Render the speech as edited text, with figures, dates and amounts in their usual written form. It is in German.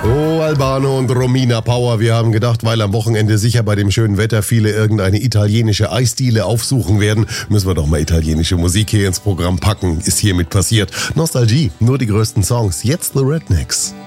Oh, Albano und Romina Power, wir haben gedacht, weil am Wochenende sicher bei dem schönen Wetter viele irgendeine italienische Eisdiele aufsuchen werden, müssen wir doch mal italienische Musik hier ins Programm packen. Ist hiermit passiert. Nostalgie, nur die größten Songs. Jetzt The Rednecks.